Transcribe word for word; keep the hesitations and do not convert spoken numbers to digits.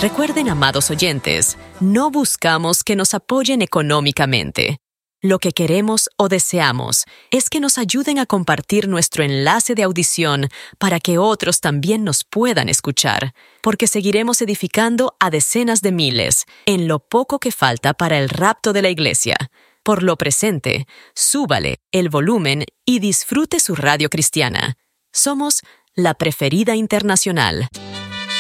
Recuerden, amados oyentes, no buscamos que nos apoyen económicamente. Lo que queremos o deseamos es que nos ayuden a compartir nuestro enlace de audición para que otros también nos puedan escuchar, porque seguiremos edificando a decenas de miles en lo poco que falta para el rapto de la iglesia. Por lo presente, súbale el volumen y disfrute su radio cristiana. Somos la Preferida Internacional.